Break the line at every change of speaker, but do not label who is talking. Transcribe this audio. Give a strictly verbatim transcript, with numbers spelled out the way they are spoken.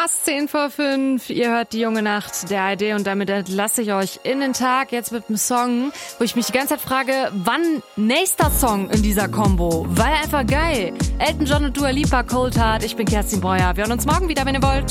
fast zehn vor fünf. Ihr hört die junge Nacht der A R D und damit entlasse ich euch in den Tag. Jetzt mit einem Song, wo ich mich die ganze Zeit frage, wann nächster Song in dieser Combo? Weil einfach geil. Elton John und Dua Lipa, Cold Heart. Ich bin Kerstin Breuer. Wir hören uns morgen wieder, wenn ihr wollt.